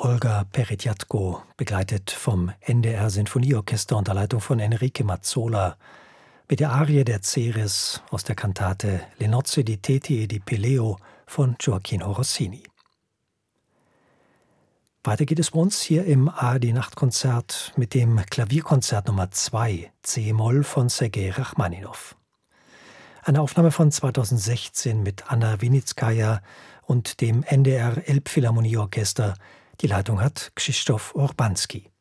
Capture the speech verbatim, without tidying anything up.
Olga Peretjatko, begleitet vom N D R-Sinfonieorchester unter Leitung von Enrique Mazzola, mit der Arie der Ceres aus der Kantate Le nozze di Teti e di Peleo von Gioacchino Rossini. Weiter geht es bei uns hier im A R D-Nachtkonzert mit dem Klavierkonzert Nummer zwei, C-Moll von Sergei Rachmaninow. Eine Aufnahme von zweitausendsechzehn mit Anna Winitskaja und dem N D R Elbphilharmonieorchester. Die Leitung hat Krzysztof Urbanski.